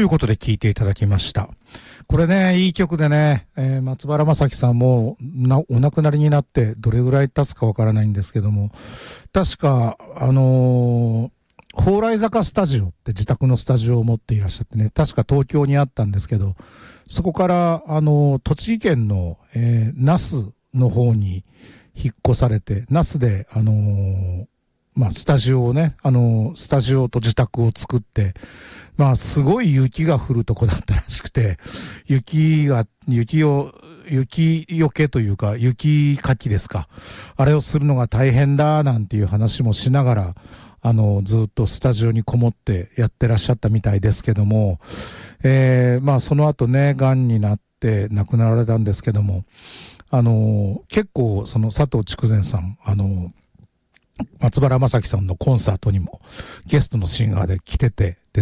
いうことで聴いていただきました。これね、いい曲でね、松原正樹さんもお亡くなりになってどれぐらい経つかわからないんですけども、確か、蓬莱坂スタジオって自宅のスタジオを持っていらっしゃってね、確か東京にあったんですけど、そこから、栃木県の、那須の方に引っ越されて、那須で、スタジオをね、スタジオと自宅を作って、すごい雪が降るとこだったらしくて、雪よけというか、雪かきですか。あれをするのが大変だ、なんていう話もしながら、ずっとスタジオにこもってやってらっしゃったみたいですけども、その後ね、癌になって亡くなられたんですけども、結構、その佐藤筑前さん、松原正樹さんのコンサートにもゲストのシンガーで来てて、で